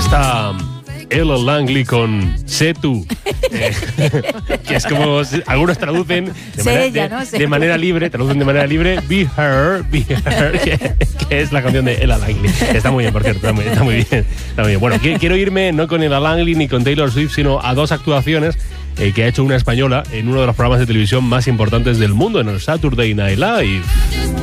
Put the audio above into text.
Está Ella Langley con Sé tú, que es como algunos traducen de manera libre, traducen de manera libre Be Her, que es la canción de Ella Langley. Está muy bien, por cierto, está muy bien. Bueno, quiero irme no con Ella Langley ni con Taylor Swift, sino a dos actuaciones que ha hecho una española en uno de los programas de televisión más importantes del mundo, en el Saturday Night Live.